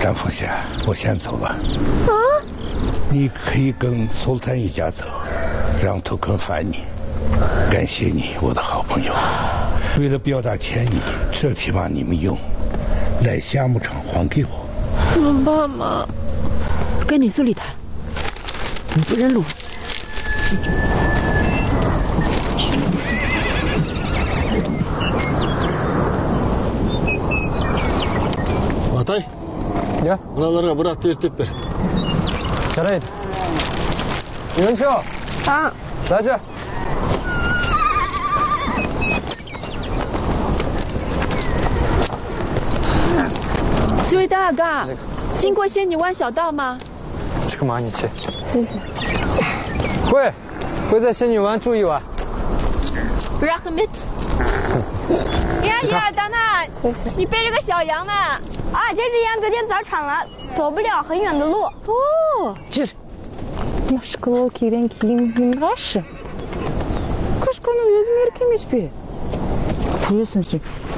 张凤仙，我先走了。啊？你可以跟苏丹一家走，让图克烦你。感谢你，我的好朋友。为了表达歉意，这匹马你们用，来夏牧场还给我。 怎么办嘛？ 跟你苏里谈，你不认路。 Atay. Ya. Buralara bırak tertip ver. Jaraydı. Yunço. Ah. Raja. 这位大哥，经过仙女湾小道吗？ 这个马你去。 谢谢。 会在仙女湾住一晚。 Rahmet。呀，等等， 谢谢。 你背着个小羊呢？ 啊，这只羊昨天早产了，走不了很远的路。 哦， 这，Машкало кирен килим химраш. Кашкану өзüm erkemiş bir. Koyuyorsun şimdi.